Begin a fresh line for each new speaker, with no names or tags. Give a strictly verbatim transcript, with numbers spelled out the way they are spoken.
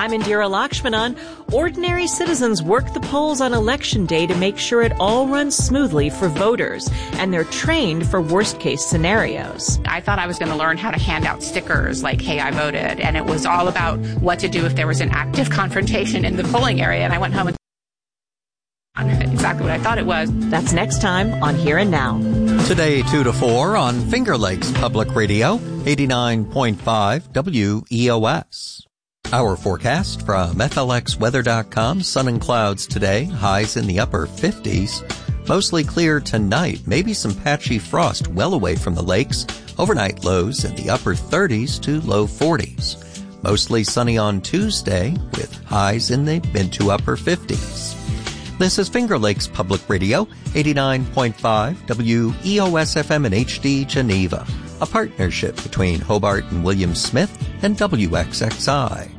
I'm Indira Lakshmanan. Ordinary citizens work the polls on Election Day to make sure it all runs smoothly for voters, and they're trained for worst-case scenarios.
I thought I was going to learn how to hand out stickers like, hey, I voted, and it was all about what to do if there was an active confrontation in the polling area, and I went home and exactly what I thought it was.
That's next time on Here and Now.
Today, two to four on Finger Lakes Public Radio, eighty-nine point five W E O S. Our forecast from F L X weather dot com, sun and clouds today, highs in the upper fifties. Mostly clear tonight, maybe some patchy frost well away from the lakes. Overnight lows in the upper thirties to low forties. Mostly sunny on Tuesday with highs in the mid to upper fifties. This is Finger Lakes Public Radio, eighty-nine point five W E O S F M and H D Geneva, a partnership between Hobart and William Smith and W X X I.